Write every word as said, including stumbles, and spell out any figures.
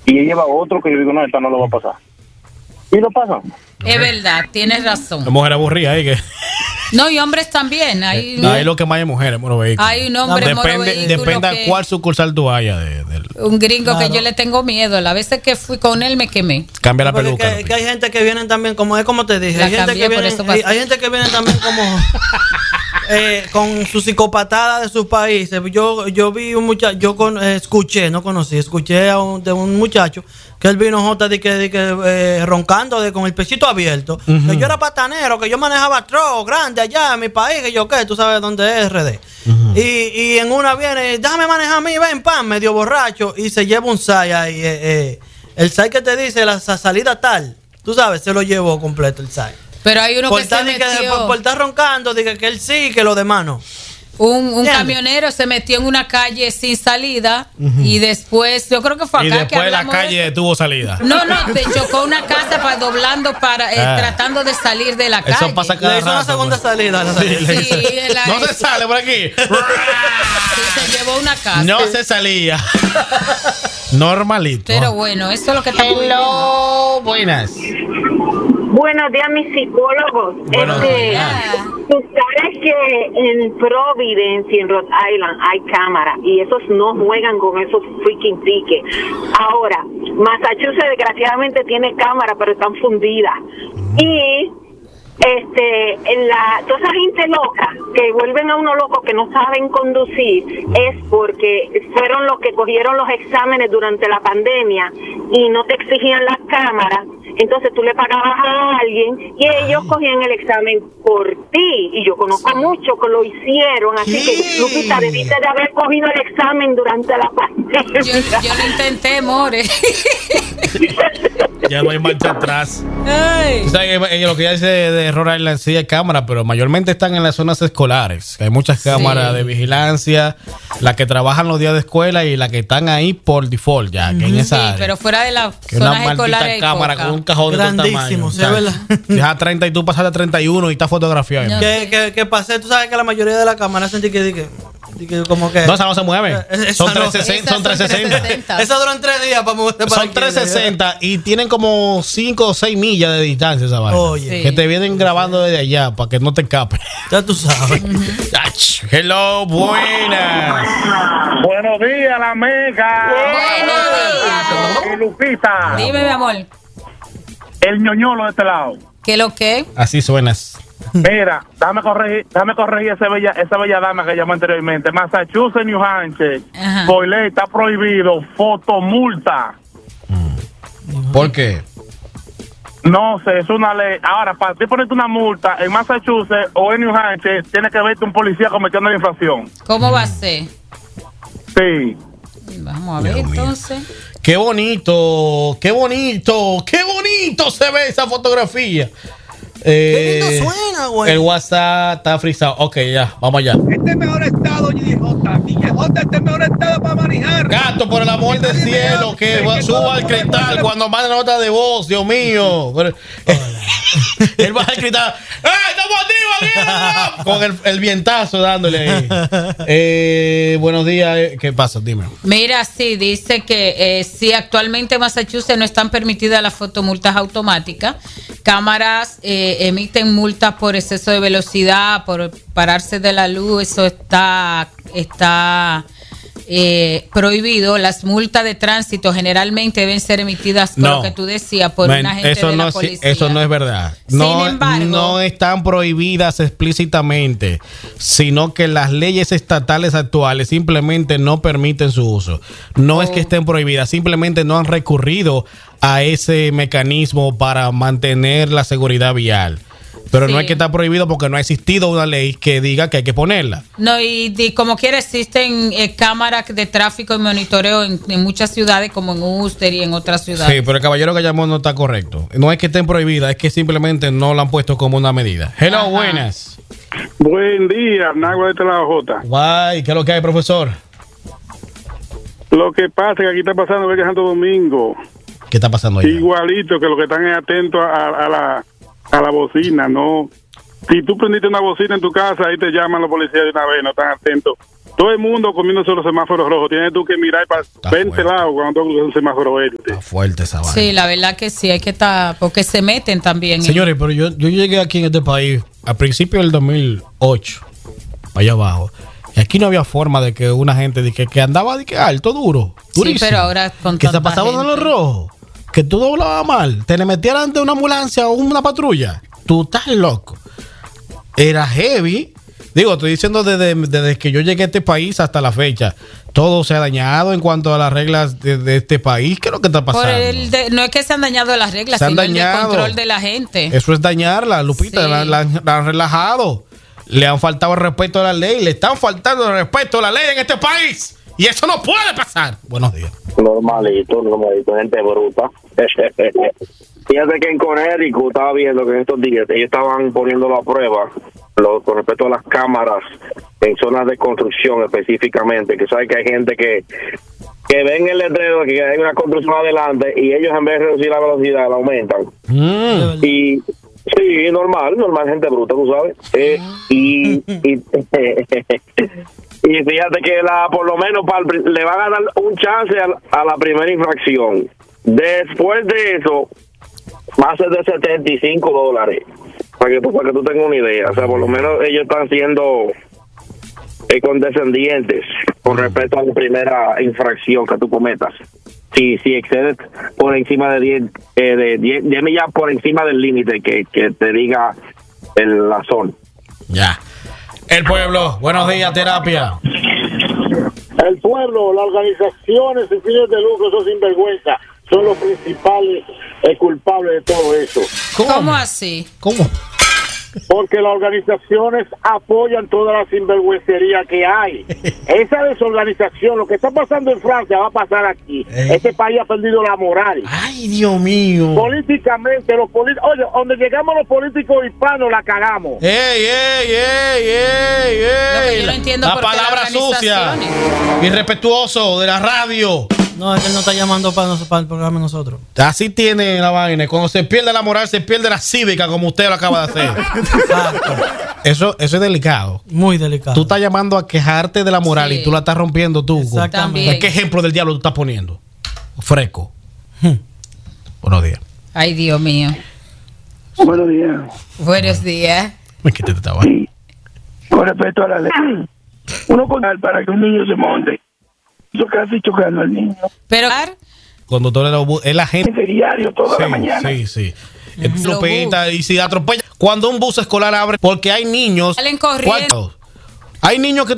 y ella lleva otro que yo digo, no, esta no lo va a pasar. Y lo pasan. Es verdad, tienes razón. La mujer aburrida ahí que... No, y hombres también. Hay, no, hay lo que más hay mujeres, moro vehículos. Hay un hombre no, depende, monovehículo depende que, a cuál sucursal tú vayas. De, de, un gringo claro. que yo le tengo miedo. La vez que fui con él me quemé. Cambia la Porque peluca. Que, que hay gente que vienen también, como es como te dije. La Hay gente, cambié, que por vienen, eso hay, pasó. hay gente que viene también como eh, con su psicopatada de sus países. Yo yo vi un muchacho, yo con, eh, escuché, no conocí, escuché a un, de un muchacho que él vino Jota de que, de que eh, roncando de, con el pechito abierto. Uh-huh. Que yo era patanero, que yo manejaba tro grande allá en mi país, que yo qué, tú sabes dónde es R D. Uh-huh. Y, y en una viene, déjame manejar a mí, ven, pan, medio borracho, y se lleva un S A I ahí. Eh, eh, el S A I que te dice la salida tal, tú sabes, se lo llevó completo el S A I. Pero hay uno por que se metió... Que, por, por estar roncando, diga que él sí, que los demás no. Un, un camionero se metió en una calle sin salida uh-huh. y después, yo creo que fue acá y después que la calle de... tuvo salida. No, no, te chocó una casa para doblando para eh, ah. tratando de salir de la calle. Eso pasa cada le hizo rato, una segunda pues. salida. No, sí, sí, la no se sale por aquí. Sí, se llevó una casa. No se salía. Normalito. Pero bueno, eso es lo que está Hello, buenas. Buenos días, mis psicólogos. Buenos este, días. Tú sabes que en Providence y en Rhode Island hay cámaras y esos no juegan con esos freaking tickets. Ahora, Massachusetts desgraciadamente tiene cámaras, pero están fundidas. Y este en la toda esa gente loca que vuelven a uno loco que no saben conducir es porque fueron los que cogieron los exámenes durante la pandemia y no te exigían las cámaras. Entonces tú le pagabas a alguien y ellos Ay. cogían el examen por ti. Y yo conozco sí. muchos que lo hicieron. Así ¿Qué? que, Lupita, debiste de haber cogido el examen durante la pandemia. Yo, yo lo intenté, more. Ya no hay marcha atrás. Ay. ¿Sabes? Lo que ya dice de Rhode Island sí hay cámaras, pero mayormente están en las zonas escolares. Hay muchas cámaras sí. de vigilancia, las que trabajan los días de escuela y las que están ahí por default ya. Que en esa sí, área. Pero fuera de las que zonas una escolares. Cámara con un cajón de grandísimo, ¿sí, verdad? Deja treinta y tú pasaste a treinta y uno y está fotografiado. No. Que, que, que pasé, tú sabes que la mayoría de las cámaras sentí que dije. Como que, no, esa no se mueve. Esa son no, trescientos sesenta. Son trescientos sesenta. Esa duran tres días para moverse para Son trescientos sesenta y tienen como cinco o seis millas de distancia esa vaina. Oye. Que te vienen grabando desde allá para que no te escapes. Ya tú sabes. Hello, buenas. Buenos días, la mega. Buenos días. Y Lupita. Dime, mi amor. El ñoñolo de este lado. ¿Qué lo que? Así suenas. Mira, dame corregir, dame corregir esa bella, esa bella dama que llamó anteriormente. Massachusetts, New Hampshire, por ley está prohibido fotomulta. ¿Por qué? No sé, es una ley. Ahora, para ti ponerte una multa en Massachusetts o en New Hampshire, tiene que verte un policía cometiendo la infracción. ¿Cómo va a ser? Sí. Vamos a ver Dios entonces. Mío. Qué bonito, qué bonito, qué bonito se ve esa fotografía. Eh, ¿Qué lindo suena, güey? El WhatsApp está frisado. Ok, ya, vamos allá. Este es mejor estado, G J. G J, este es mejor estado para manejar. Gato, por el amor del cielo, que, que suba al cristal cuando mande nota de voz, Dios mío. Él va a gritar, ¡eh, estamos activos! Con el, el vientazo dándole ahí. Eh, buenos días, ¿qué pasa? Dime. Mira, sí, dice que eh, sí, actualmente en Massachusetts no están permitidas las fotomultas automáticas. Cámaras eh, emiten multas por exceso de velocidad, por pararse de la luz, eso está, está eh, prohibido. Las multas de tránsito generalmente deben ser emitidas, con no, lo que tú decías, por man, un agente eso de no la es, policía. Eso no es verdad. No, Sin embargo, no están prohibidas explícitamente, sino que las leyes estatales actuales simplemente no permiten su uso. No oh. es que estén prohibidas, simplemente no han recurrido a ese mecanismo para mantener la seguridad vial. Pero sí. no es que está prohibido porque no ha existido una ley que diga que hay que ponerla. No, y, y como quiera existen eh, cámaras de tráfico y monitoreo en, en muchas ciudades, como en Worcester y en otras ciudades. Sí, pero el caballero que llamó no está correcto. No es que estén prohibidas, es que simplemente no la han puesto como una medida. Hello, Ajá. buenas. Buen día, Nagua de este lado, J. Guay, ¿qué es lo que hay, profesor? Lo que pasa es que aquí está pasando el Santo Domingo. ¿Qué está pasando ahí? Igualito, que lo que están es atentos a, a la a la bocina, no. Si tú prendiste una bocina en tu casa, ahí te llaman los policías de una vez, no están atentos todo el mundo comiéndose los semáforos rojos. Tienes tú que mirar para veinte lados cuando tú un semáforo verde. Está fuerte esa vaina. Sí, la verdad que sí, hay que estar, porque se meten también. Señores, pero yo, yo llegué aquí en este país a principios del dos mil ocho, allá abajo. Y aquí no había forma de que una gente de que, que andaba de que alto, duro, durísimo. Sí, pero ahora con que se tanta pasaba en gente. los rojos, que tú doblabas mal, te le metieran ante una ambulancia o una patrulla. Tú estás loco. Era heavy. Digo, estoy diciendo desde, desde que yo llegué a este país hasta la fecha. Todo se ha dañado en cuanto a las reglas de, de este país. ¿Qué es lo que está pasando? Por el de- no es que se han dañado las reglas, Se han sino dañado. el de control de la gente. Eso es dañarla, Lupita. Sí. La, la- la han relajado. Le han faltado el respeto a la ley. Le están faltando el respeto a la ley en este país. Y eso no puede pasar. Buenos días. Normalito, normalito, gente bruta. Fíjate que en Connecticut estaba viendo que en estos días ellos estaban poniéndolo a prueba lo, con respecto a las cámaras en zonas de construcción específicamente, que sabe que hay gente que que ven el letrero que hay una construcción adelante y ellos en vez de reducir la velocidad la aumentan. Mm. Y sí, normal, normal, gente bruta, tú sabes. Eh, y, y, y fíjate que la por lo menos para el pri- le van a dar un chance a, a la primera infracción. Después de eso, va a ser de setenta y cinco dólares. Para que, tú- para que tú tengas una idea. O sea, por lo menos ellos están siendo eh, condescendientes con respecto a la primera infracción que tú cometas. Si, si excedes por encima de diez, eh, de diez, diez millas por encima del límite que, que te diga el, la zona. Ya. El pueblo. Buenos días, terapia. El pueblo, las organizaciones sin fines de lucro, esos sinvergüenza, son los principales eh, culpables de todo eso. ¿Cómo? ¿Cómo así? ¿Cómo? Porque las organizaciones apoyan toda la sinvergüencería que hay. Esa desorganización, lo que está pasando en Francia, va a pasar aquí. Eh. Este país ha perdido la moral. Ay, Dios mío. Políticamente, los políticos, oye, donde llegamos los políticos hispanos la cagamos. ¡Ey, ey, ey, ey, Lo que ey! yo no entiendo La por qué palabra las sucia. organizaciones- Irrespetuoso de la radio. No, es que él no está llamando para, nos- para el programa de nosotros. Así tiene la vaina. Cuando se pierde la moral, se pierde la cívica, como usted lo acaba de hacer. Eso, eso es delicado. Muy delicado. Tú estás llamando a quejarte de la moral Sí. y tú la estás rompiendo tú. Exactamente. También. ¿Qué ejemplo del diablo tú estás poniendo? Fresco. Hmm. Buenos días. Ay, Dios mío. Buenos días. Buenos días. Me quité esta vaina. Sí. Con respecto a la ley, uno con para que un niño se monte, eso casi chocando al niño. Pero Conductor de los bu- es la gente. Ese diario toda la mañana. Sí, sí. Es Los Lupita, y si atropella. Cuando un bus escolar abre, porque hay niños. Salen corriendo. ¿Cuántos? Hay niños que